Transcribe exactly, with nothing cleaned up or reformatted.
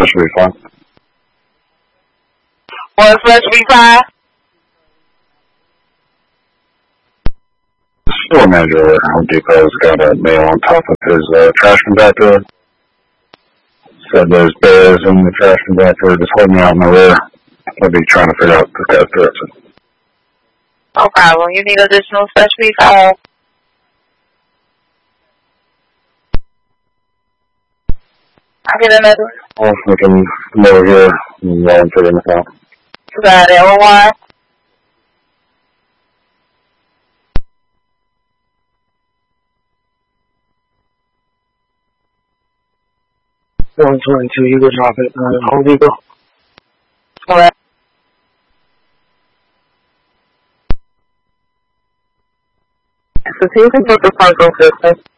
should be fine. One flush be fine? The store manager at Home Depot's got a nail on top of his uh, trash compactor. Said there's bears in the trash compactor just holding me out in the rear. I'll be trying to figure out this guy's direction. No problem. You need additional flush be fine? I'll get another. Well, we can come over here and uh, figure this out. You got it. L one. one twenty-two, you go drop it. Uh, Home Depot. Correct. So you can put the front door system.